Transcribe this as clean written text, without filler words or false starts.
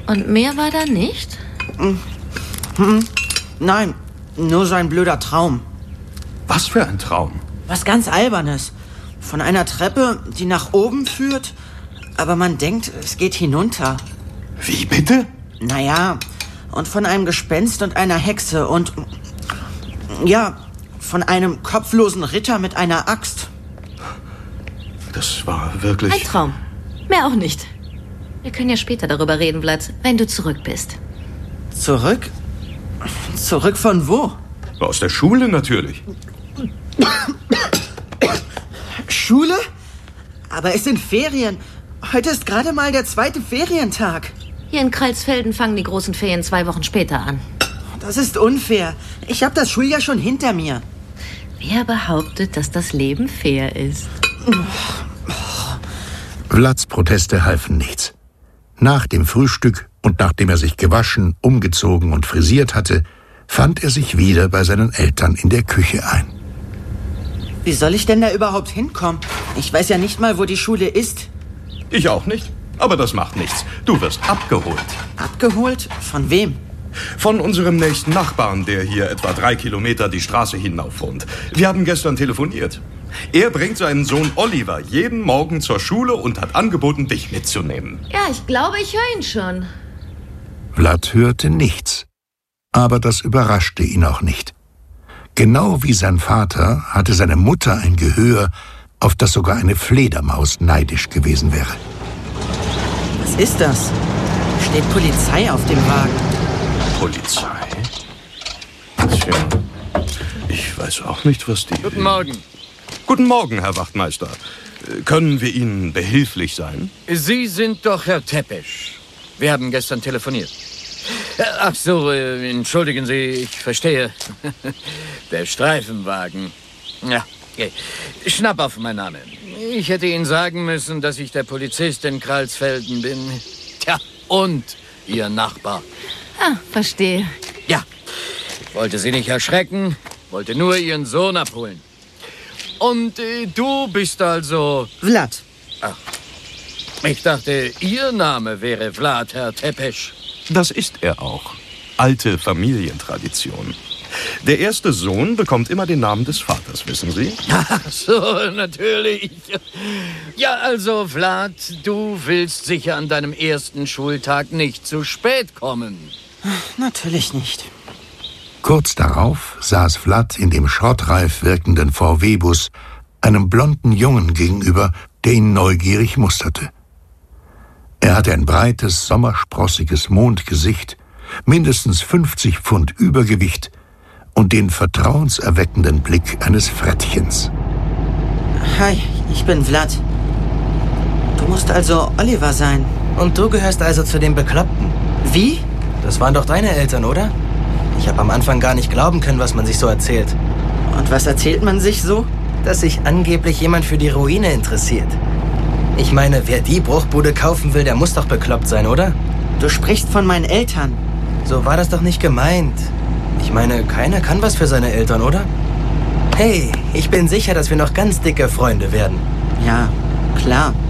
Und mehr war da nicht? Nein, nur so ein blöder Traum. Was für ein Traum? Was ganz Albernes. Von einer Treppe, die nach oben führt, aber man denkt, es geht hinunter. Wie bitte? Naja, und von einem Gespenst und einer Hexe und... ja, von einem kopflosen Ritter mit einer Axt. Das war wirklich... Ein Traum. Mehr auch nicht. Wir können ja später darüber reden, Vlad, wenn du zurück bist. Zurück? Zurück von wo? Aus der Schule natürlich. Schule? Aber es sind Ferien. Heute ist gerade mal der 2. Ferientag. Hier in Kreilsfelden fangen die großen Ferien 2 Wochen später an. Das ist unfair. Ich habe das Schuljahr schon hinter mir. Wer behauptet, dass das Leben fair ist? Vlads Proteste halfen nichts. Nach dem Frühstück und nachdem er sich gewaschen, umgezogen und frisiert hatte, fand er sich wieder bei seinen Eltern in der Küche ein. Wie soll ich denn da überhaupt hinkommen? Ich weiß ja nicht mal, wo die Schule ist. Ich auch nicht. Aber das macht nichts. Du wirst abgeholt. Abgeholt? Von wem? Von unserem nächsten Nachbarn, der hier etwa 3 Kilometer die Straße hinauf wohnt. Wir haben gestern telefoniert. Er bringt seinen Sohn Oliver jeden Morgen zur Schule und hat angeboten, dich mitzunehmen. Ja, ich glaube, ich höre ihn schon. Vlad hörte nichts. Aber das überraschte ihn auch nicht. Genau wie sein Vater hatte seine Mutter ein Gehör, auf das sogar eine Fledermaus neidisch gewesen wäre. Was ist das? Steht Polizei auf dem Wagen. Polizei? Tja, ich weiß auch nicht, was die... Guten Morgen. Guten Morgen, Herr Wachtmeister. Können wir Ihnen behilflich sein? Sie sind doch Herr Tepesch. Wir haben gestern telefoniert. Ach so, entschuldigen Sie, ich verstehe. Der Streifenwagen. Ja, okay. Schnappauf, mein Name. Ich hätte Ihnen sagen müssen, dass ich der Polizist in Kreilsfelden bin. Tja, und Ihr Nachbar. Ah, verstehe. Ja, wollte Sie nicht erschrecken, wollte nur Ihren Sohn abholen. Und du bist also... Vlad. Ach, ich dachte, Ihr Name wäre Vlad, Herr Tepesch. Das ist er auch. Alte Familientradition. Der erste Sohn bekommt immer den Namen des Vaters, wissen Sie? Ach so, natürlich. Ja, also, Vlad, du willst sicher an deinem ersten Schultag nicht zu spät kommen. Natürlich nicht. Kurz darauf saß Vlad in dem schrottreif wirkenden VW-Bus einem blonden Jungen gegenüber, der ihn neugierig musterte. Er hatte ein breites, sommersprossiges Mondgesicht, mindestens 50 Pfund Übergewicht und den vertrauenserweckenden Blick eines Frettchens. Hi, ich bin Vlad. Du musst also Oliver sein. Und du gehörst also zu den Bekloppten. Wie? Das waren doch deine Eltern, oder? Ich habe am Anfang gar nicht glauben können, was man sich so erzählt. Und was erzählt man sich so? Dass sich angeblich jemand für die Ruine interessiert. Ich meine, wer die Bruchbude kaufen will, der muss doch bekloppt sein, oder? Du sprichst von meinen Eltern. So war das doch nicht gemeint. Ich meine, keiner kann was für seine Eltern, oder? Hey, ich bin sicher, dass wir noch ganz dicke Freunde werden. Ja, klar.